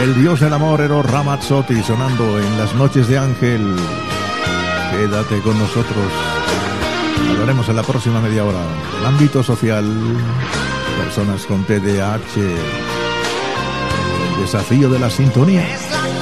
El dios del amor, Eros Ramazzotti, sonando en Las Noches de Ángel. Quédate con nosotros. Hablaremos en la próxima media hora del ámbito social, personas con TDAH, el desafío de la sintonía.